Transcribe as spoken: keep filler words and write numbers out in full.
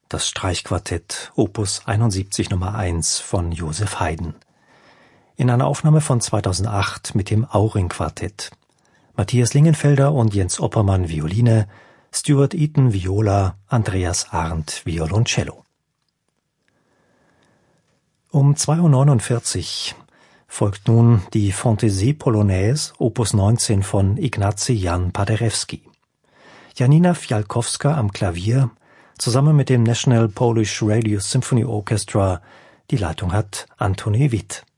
Das Streichquartett Opus einundsiebzig Nummer eins von Joseph Haydn. In einer Aufnahme von zweitausendacht mit dem Auring-Quartett. Matthias Lingenfelder und Jens Oppermann Violine, Stuart Eaton Viola, Andreas Arndt Violoncello. Um zwei Uhr neunundvierzig folgt nun die Fantaisie Polonaise Opus neunzehn von Ignacy Jan Paderewski. Janina Fialkowska am Klavier, zusammen mit dem National Polish Radio Symphony Orchestra. Die Leitung hat Antoni Witt.